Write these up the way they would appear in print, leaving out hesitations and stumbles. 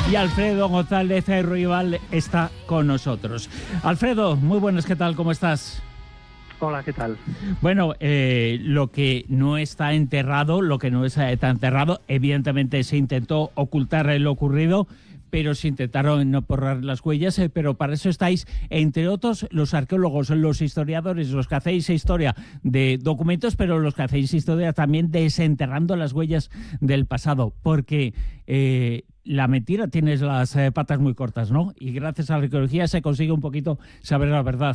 y Alfredo González Ruibal está con nosotros. Alfredo, muy buenas, ¿qué tal? ¿Cómo estás? Hola, ¿qué tal? Bueno, lo que no está enterrado, lo que no está enterrado, evidentemente se intentó ocultar lo ocurrido, pero se intentaron no borrar las huellas, pero para eso estáis, entre otros, los arqueólogos, los historiadores, los que hacéis historia de documentos, pero los que hacéis historia también desenterrando las huellas del pasado, porque la mentira tiene las patas muy cortas, ¿no? Y gracias a la arqueología se consigue un poquito saber la verdad.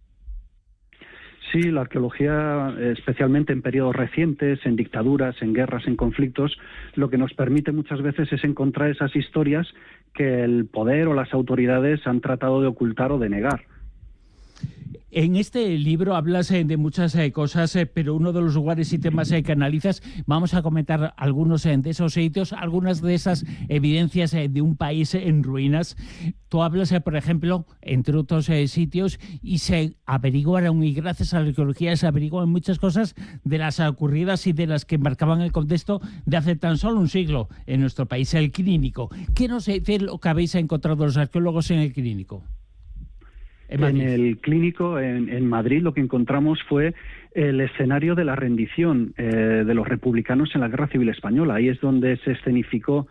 Sí, la arqueología, especialmente en periodos recientes, en dictaduras, en guerras, en conflictos, lo que nos permite muchas veces es encontrar esas historias que el poder o las autoridades han tratado de ocultar o de negar. En este libro hablas de muchas cosas, pero uno de los lugares y temas que analizas, vamos a comentar algunos de esos sitios, algunas de esas evidencias de un país en ruinas. Tú hablas, por ejemplo, entre otros sitios, y se averiguaron, y gracias a la arqueología se averiguaron muchas cosas de las ocurridas y de las que marcaban el contexto de hace tan solo un siglo en nuestro país, el Clínico. ¿Qué nos dice lo que habéis encontrado los arqueólogos en el Clínico? En el Clínico, en Madrid, lo que encontramos fue el escenario de la rendición de los republicanos en la Guerra Civil Española. Ahí es donde se escenificó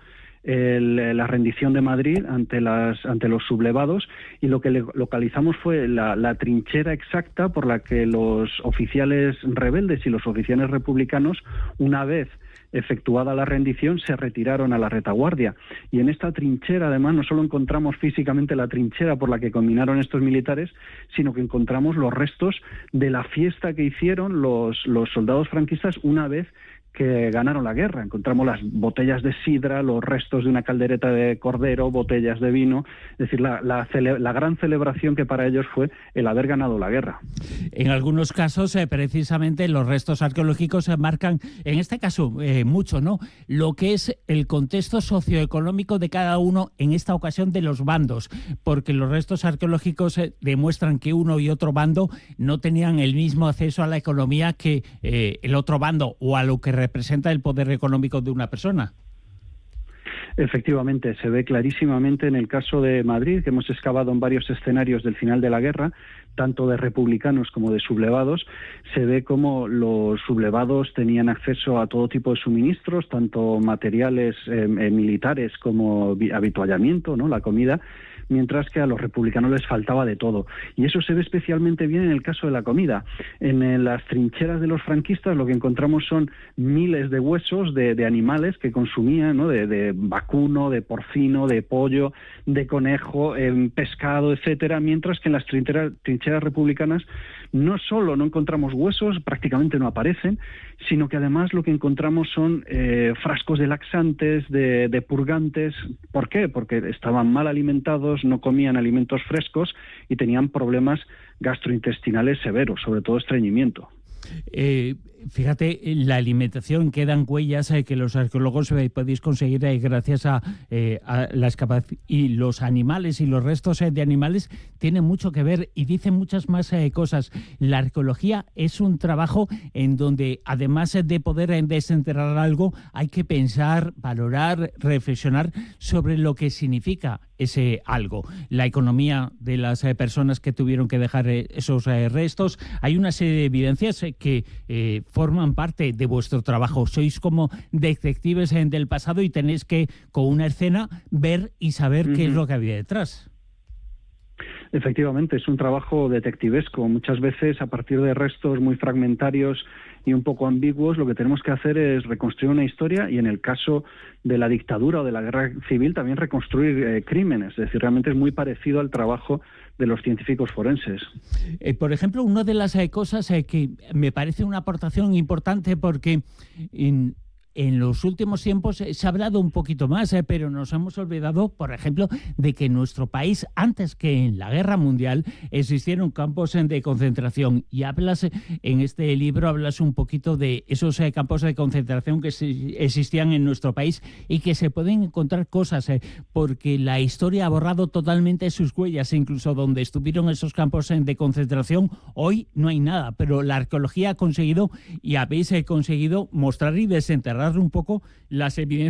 la rendición de Madrid ante los sublevados, y lo que localizamos fue la trinchera exacta por la que los oficiales rebeldes y los oficiales republicanos, una vez efectuada la rendición, se retiraron a la retaguardia. Y en esta trinchera, además, no solo encontramos físicamente la trinchera por la que caminaron estos militares, sino que encontramos los restos de la fiesta que hicieron los soldados franquistas una vez que ganaron la guerra. Encontramos las botellas de sidra, los restos de una caldereta de cordero, botellas de vino, es decir, la gran celebración que para ellos fue el haber ganado la guerra. En algunos casos, precisamente, los restos arqueológicos marcan, en este caso, mucho, ¿no?, lo que es el contexto socioeconómico de cada uno, en esta ocasión de los bandos, porque los restos arqueológicos demuestran que uno y otro bando no tenían el mismo acceso a la economía que el otro bando, o a lo que representa el poder económico de una persona. Efectivamente, se ve clarísimamente en el caso de Madrid, que hemos excavado en varios escenarios del final de la guerra, tanto de republicanos como de sublevados. Se ve cómo los sublevados tenían acceso a todo tipo de suministros, tanto materiales militares como avituallamiento, ¿no?, la comida, mientras que a los republicanos les faltaba de todo. Y eso se ve especialmente bien en el caso de la comida. En las trincheras de los franquistas lo que encontramos son miles de huesos de animales que consumían, ¿no?, de vacuno, de porcino, de pollo, de conejo, pescado, etcétera, mientras que en las trincheras republicanas no solo no encontramos huesos, prácticamente no aparecen, sino que además lo que encontramos son frascos de laxantes, de purgantes. ¿Por qué? Porque estaban mal alimentados, no comían alimentos frescos y tenían problemas gastrointestinales severos, sobre todo estreñimiento. Fíjate, la alimentación, quedan huellas que los arqueólogos podéis conseguir gracias a la excavación, y los animales y los restos de animales tienen mucho que ver y dicen muchas más cosas. La arqueología es un trabajo en donde, además de poder desenterrar algo, hay que pensar, valorar, reflexionar sobre lo que significa ese algo, la economía de las personas que tuvieron que dejar esos restos. Hay una serie de evidencias que forman parte de vuestro trabajo. Sois como detectives del pasado y tenéis que, con una escena, ver y saber qué es lo que había detrás. Efectivamente, es un trabajo detectivesco. Muchas veces, a partir de restos muy fragmentarios y un poco ambiguos, lo que tenemos que hacer es reconstruir una historia, y en el caso de la dictadura o de la guerra civil también reconstruir crímenes. Es decir, realmente es muy parecido al trabajo de los científicos forenses. Por ejemplo, una de las cosas que me parece una aportación importante, porque en los últimos tiempos se ha hablado un poquito más, pero nos hemos olvidado, por ejemplo, de que en nuestro país, antes que en la Guerra Mundial, existieron campos de concentración. Y hablas, en este libro, hablas un poquito de esos campos de concentración que existían en nuestro país y que se pueden encontrar cosas, porque la historia ha borrado totalmente sus huellas, incluso donde estuvieron esos campos de concentración. Hoy no hay nada, pero la arqueología ha conseguido, y habéis conseguido, mostrar y desenterrar un poco las evidencias